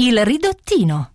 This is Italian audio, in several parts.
Il ridottino.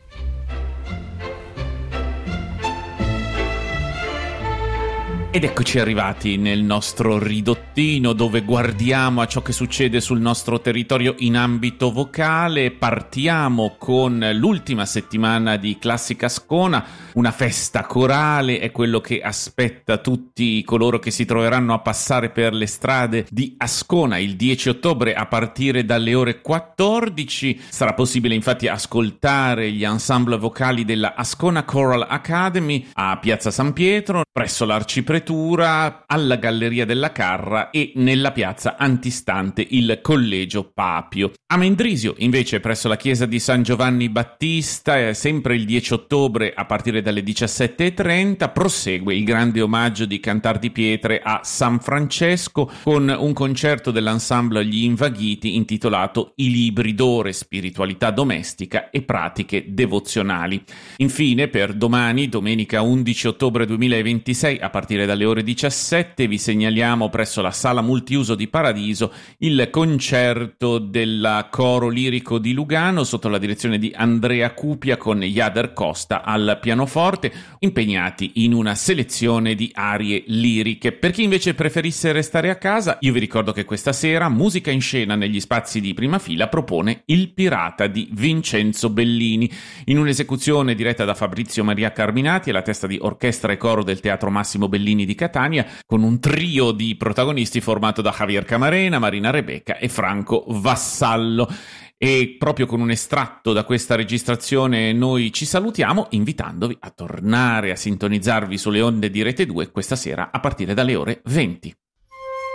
Ed eccoci arrivati nel nostro ridottino, dove guardiamo a ciò che succede sul nostro territorio in ambito vocale. Partiamo con l'ultima settimana di Classica Ascona, una festa corale, è quello che aspetta tutti coloro che si troveranno a passare per le strade di Ascona il 10 ottobre a partire dalle ore 14. Sarà possibile infatti ascoltare gli ensemble vocali della Ascona Choral Academy a Piazza San Pietro, presso l'Arcipretura, alla Galleria della Carra e nella piazza antistante il Collegio Papio. A Mendrisio, invece, presso la chiesa di San Giovanni Battista, sempre il 10 ottobre a partire dalle 17:30, prosegue il grande omaggio di Cantar di Pietre a San Francesco con un concerto dell'ensemble Gli Invaghiti intitolato I libri d'ore, spiritualità domestica e pratiche devozionali. Infine, per domani, domenica 11 ottobre 2026, a partire dalle ore 17, vi segnaliamo presso la Sala Multiuso di Paradiso il concerto del Coro Lirico di Lugano sotto la direzione di Andrea Cupia con Jader Costa al pianoforte, impegnati in una selezione di arie liriche. Per chi invece preferisse restare a casa, io vi ricordo che questa sera Musica in Scena negli spazi di prima fila propone Il Pirata di Vincenzo Bellini, in un'esecuzione diretta da Fabrizio Maria Carminati alla testa di orchestra e coro del Teatro Massimo Bellini di Catania, con un trio di protagonisti formato da Javier Camarena, Marina Rebecca e Franco Vassallo. E proprio con un estratto da questa registrazione noi ci salutiamo, invitandovi a tornare a sintonizzarvi sulle onde di Rete 2 questa sera a partire dalle ore 20.